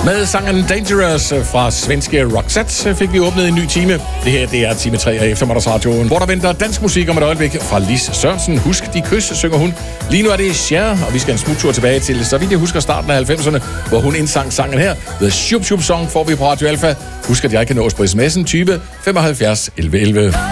Med sangen Dangerous fra svenske Roxette fik vi åbnet en ny time. Det her, det er time 3 af Eftermiddagsradioen, hvor der venter dansk musik om et øjeblik fra Lis Sørensen. Husk de kys, synger hun. Lige nu er det Cher, og vi skal en smuttur tilbage til, så vidt jeg husker, starten af 90'erne, hvor hun indsang sangen her. The Shub Shub Song får vi på Radio Alpha. Husk, at jeg kan nås på sms'en 20 75 11 11.